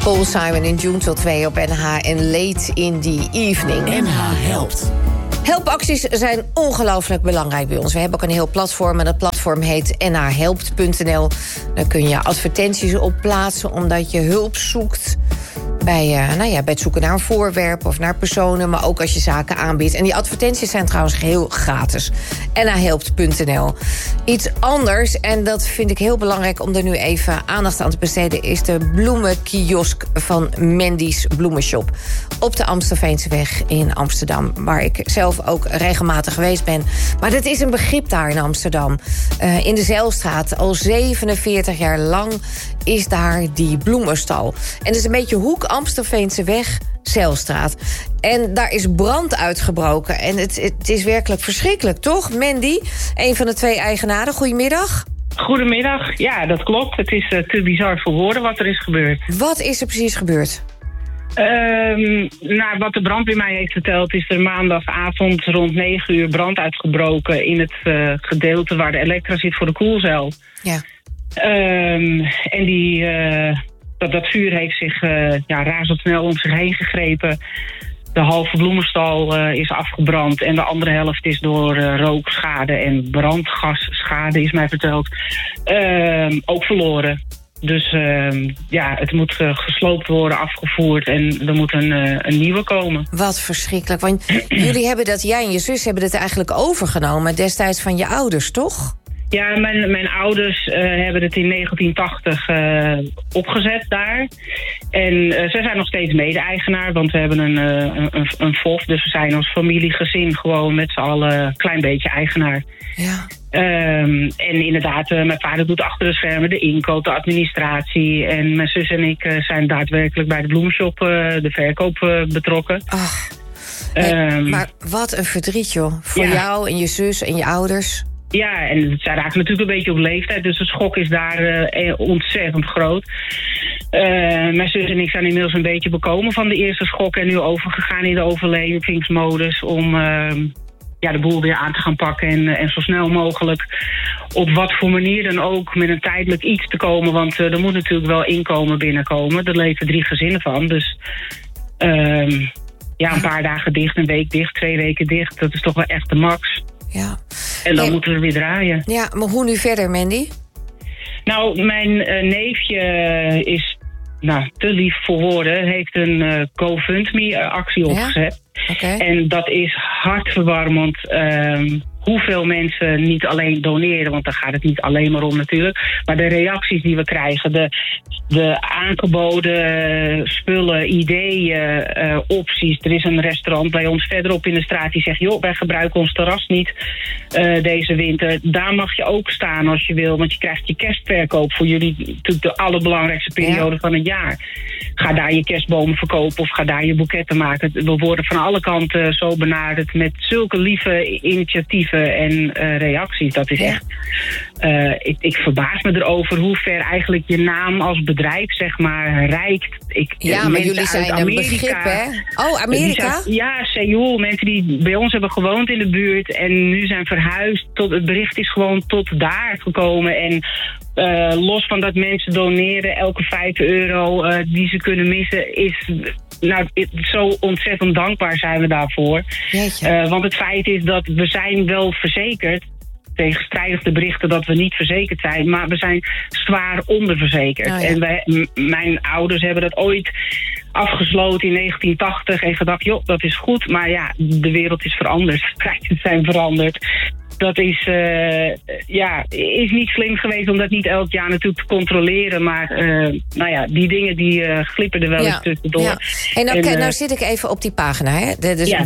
Paul Simon in June tot 2 op NH en Late in the Evening. NH helpt. Helpacties zijn ongelooflijk belangrijk bij ons. We hebben ook een heel platform en dat platform heet nhhelpt.nl. Daar kun je advertenties op plaatsen omdat je hulp zoekt bij het zoeken naar een voorwerp of naar personen, maar ook als je zaken aanbiedt. En die advertenties zijn trouwens geheel gratis. nhhelpt.nl. Iets anders, en dat vind ik heel belangrijk om er nu even aandacht aan te besteden, is de bloemenkiosk van Mandy's Bloemenshop op de Amstelveenseweg in Amsterdam, waar ik zelf ook regelmatig geweest ben. Maar dat is een begrip daar in Amsterdam. In de Zijlstraat, al 47 jaar lang is daar die bloemenstal. En het is een beetje hoek Amstelveenseweg, Zijlstraat. En daar is brand uitgebroken. En het is werkelijk verschrikkelijk, toch? Mandy, een van de 2 eigenaren. Goedemiddag. Goedemiddag. Ja, dat klopt. Het is te bizar voor woorden wat er is gebeurd. Wat is er precies gebeurd? Wat de brandweer mij heeft verteld, is er maandagavond rond 9 uur brand uitgebroken in het gedeelte waar de elektra zit voor de koelcel. Ja. En dat vuur heeft zich razendsnel om zich heen gegrepen. De halve bloemenstal is afgebrand en de andere helft is door rookschade en brandgasschade, is mij verteld, ook verloren. Dus het moet gesloopt worden, afgevoerd en er moet een nieuwe komen. Wat verschrikkelijk, want jullie hebben dat, jij en je zus hebben het eigenlijk overgenomen destijds van je ouders, toch? Ja, mijn ouders hebben het in 1980 opgezet daar. En ze zijn nog steeds mede-eigenaar, want we hebben een FOF. Dus we zijn als familiegezin gewoon met z'n allen een klein beetje eigenaar. Ja. En inderdaad, mijn vader doet achter de schermen de inkoop, de administratie. En mijn zus en ik zijn daadwerkelijk bij de bloemenshop de verkoop betrokken. Ach, maar wat een verdriet, joh. Voor jou en je zus en je ouders. Ja, en zij raken natuurlijk een beetje op leeftijd, dus de schok is daar ontzettend groot. Mijn zus en ik zijn inmiddels een beetje bekomen van de eerste schok en nu overgegaan in de overlevingsmodus om de boel weer aan te gaan pakken en zo snel mogelijk op wat voor manier dan ook met een tijdelijk iets te komen, want er moet natuurlijk wel inkomen binnenkomen. Er leven 3 gezinnen van, dus een paar dagen dicht, een week dicht, 2 weken dicht, dat is toch wel echt de max. Ja. En dan moeten we weer draaien. Ja, maar hoe nu verder, Mandy? Nou, mijn neefje is te lief voor woorden, heeft een GoFundMe-actie opgezet. Okay. En dat is hartverwarmend. Hoeveel mensen niet alleen doneren, want daar gaat het niet alleen maar om natuurlijk, maar de reacties die we krijgen, de aangeboden spullen, ideeën, opties. Er is een restaurant bij ons verderop in de straat die zegt, joh, wij gebruiken ons terras niet deze winter. Daar mag je ook staan als je wil, want je krijgt je kerstverkoop voor jullie natuurlijk de allerbelangrijkste periode van het jaar. Ga daar je kerstbomen verkopen of ga daar je boeketten maken. We worden van alle kanten zo benaderd met zulke lieve initiatieven en reacties. Dat is echt... Ik verbaas me erover hoe ver eigenlijk je naam als bedrijf, zeg maar, reikt. Maar jullie zijn Amerika, een begrip, hè? Oh, Amerika? Seoul. Mensen die bij ons hebben gewoond in de buurt en nu zijn verhuisd. Het bericht is gewoon tot daar gekomen. En los van dat mensen doneren, elke €5 die ze kunnen missen is... zo ontzettend dankbaar zijn we daarvoor. Want het feit is dat we zijn wel verzekerd, tegenstrijdig de berichten dat we niet verzekerd zijn, maar we zijn zwaar onderverzekerd. Oh ja. En mijn ouders hebben dat ooit afgesloten in 1980 en gedacht, joh, dat is goed, maar ja, de wereld is veranderd, de prijzen zijn veranderd. Dat is niet slim geweest om dat niet elk jaar natuurlijk te controleren. Maar die dingen die glippen er wel eens tussendoor. Ja. En nou zit ik even op die pagina. Hè? Dus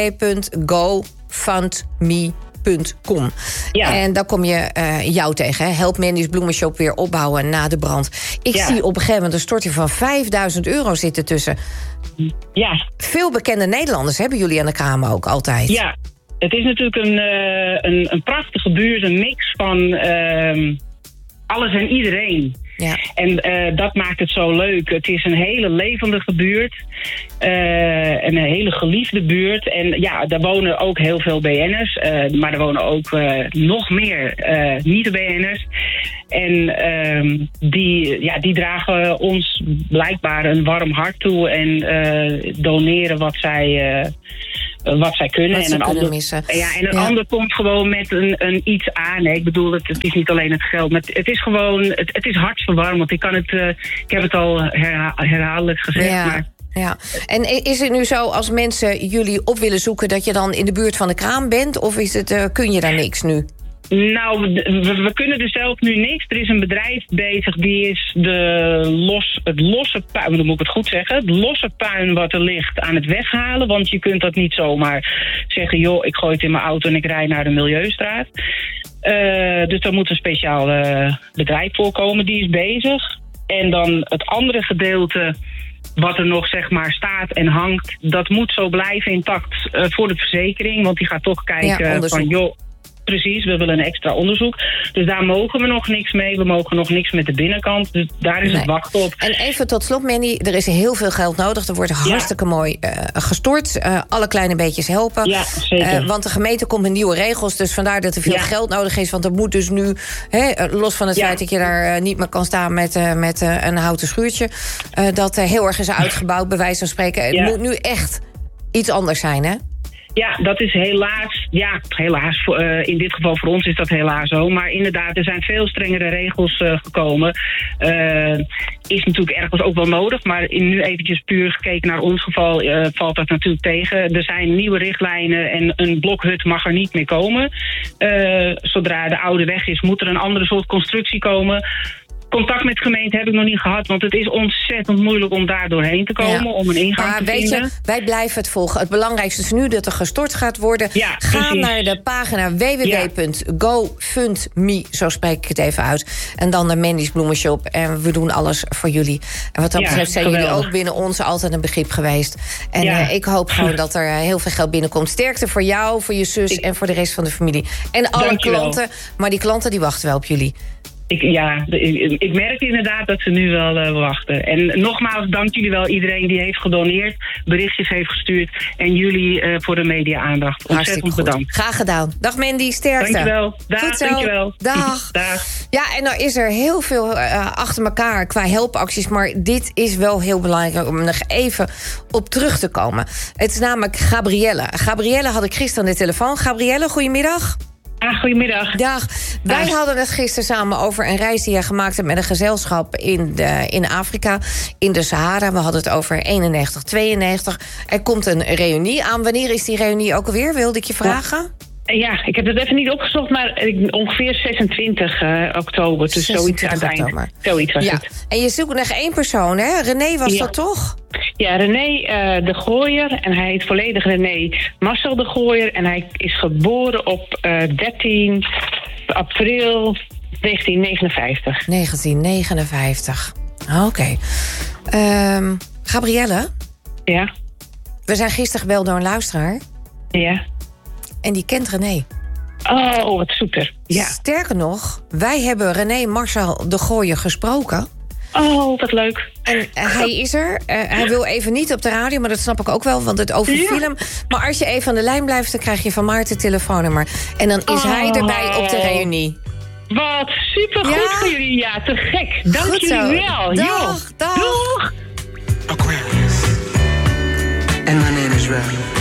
www.gofundme.com. Ja. En dan kom je jou tegen. Hè? Help Mandy's Bloemenshop weer opbouwen na de brand. Ik zie op een gegeven moment een storting van €5.000 zitten tussen. Ja. Veel bekende Nederlanders hebben jullie aan de kramen ook altijd. Ja. Het is natuurlijk een prachtige buurt, een mix van alles en iedereen. Ja. En dat maakt het zo leuk. Het is een hele levendige buurt. Een hele geliefde buurt. En ja, daar wonen ook heel veel BN'ers. Maar er wonen ook nog meer niet-BN'ers. En die dragen ons blijkbaar een warm hart toe. En doneren wat zij kunnen. Wat ze kunnen missen. Ja, en een ander komt gewoon met een iets aan. Hè. Ik bedoel, het is niet alleen het geld. Maar het is gewoon, het is hartverwarmend. Ik heb het al herhaaldelijk gezegd. Ja. Maar Ja, en is het nu zo als mensen jullie op willen zoeken dat je dan in de buurt van de kraam bent? Of kun je daar niks nu? Nou, we kunnen er zelf nu niks. Er is een bedrijf bezig, die is het losse puin, dan moet ik het goed zeggen, het losse puin wat er ligt aan het weghalen. Want je kunt dat niet zomaar zeggen, joh, ik gooi het in mijn auto en ik rijd naar de Milieustraat. Dus daar moet een speciaal bedrijf voor komen, die is bezig. En dan het andere gedeelte wat er nog zeg maar staat en hangt, dat moet zo blijven intact voor de verzekering. Want die gaat toch kijken van, joh, precies, we willen een extra onderzoek. Dus daar mogen we nog niks mee. We mogen nog niks met de binnenkant. Dus daar is het wachten op. En even tot slot, Mandy, er is heel veel geld nodig. Er wordt hartstikke mooi gestort. Alle kleine beetjes helpen. Ja, zeker. Want de gemeente komt met nieuwe regels. Dus vandaar dat er veel geld nodig is. Want er moet dus nu, los van het feit dat je daar niet meer kan staan met een houten schuurtje, dat heel erg is uitgebouwd, bij wijze van spreken. Het moet nu echt iets anders zijn, hè? Ja, dat is helaas, in dit geval voor ons is dat helaas zo. Maar inderdaad, er zijn veel strengere regels gekomen. Is natuurlijk ergens ook wel nodig, maar nu eventjes puur gekeken naar ons geval valt dat natuurlijk tegen. Er zijn nieuwe richtlijnen en een blokhut mag er niet meer komen. Zodra de oude weg is, moet er een andere soort constructie komen. Contact met de gemeente heb ik nog niet gehad, want het is ontzettend moeilijk om daar doorheen te komen, om een ingang te vinden. Weet je, wij blijven het volgen. Het belangrijkste is nu dat er gestort gaat worden. Ja, ga naar de pagina www.gofundme, zo spreek ik het even uit. En dan de Mandy's Bloemenshop. En we doen alles voor jullie. En wat dat betreft zijn jullie ook binnen ons altijd een begrip geweest. En ik hoop gewoon dat er heel veel geld binnenkomt. Sterkte voor jou, voor je zus en voor de rest van de familie. En alle klanten, maar die klanten die wachten wel op jullie. Ik merk inderdaad dat ze nu wel wachten. En nogmaals, dank jullie wel iedereen die heeft gedoneerd, berichtjes heeft gestuurd en jullie voor de media-aandacht. Ontzettend bedankt. Graag gedaan. Dag Mandy, sterkte. Dankjewel. Dankjewel. Dag. Dag. Ja, en nou is er heel veel achter elkaar qua helpacties, maar dit is wel heel belangrijk om er nog even op terug te komen. Het is namelijk Gabrielle. Gabrielle had ik gisteren aan de telefoon. Gabrielle, goedemiddag. Goedemiddag. Dag. Wij hadden het gisteren samen over een reis die je gemaakt hebt met een gezelschap in Afrika, in de Sahara. We hadden het over 91, 92. Er komt een reunie aan. Wanneer is die reunie ook alweer, wilde ik je vragen? Ja, ik heb het even niet opgezocht, maar ongeveer 26 oktober. Dus zoiets uiteindelijk. Zoiets was het. En je zoekt nog één persoon, hè? René was dat toch? Ja, René de Gooier. En hij heet volledig René Marcel de Gooier. En hij is geboren op 13 april 1959. 1959. Oké. Gabrielle? Ja? We zijn gisteren gebeld door een luisteraar. Ja? En die kent René. Oh, wat super. Ja. Sterker nog, wij hebben René Marcel de Gooier gesproken. Oh, wat leuk. En hij is er. Hij wil even niet op de radio, maar dat snap ik ook wel, want het overviel hem. Maar als je even aan de lijn blijft, dan krijg je van Maarten het telefoonnummer. En dan is hij erbij op de reunie. Wat supergoed voor jullie. Ja, te gek. Dank jullie wel. Dag. Doeg. Aquarius. And my name is Remy.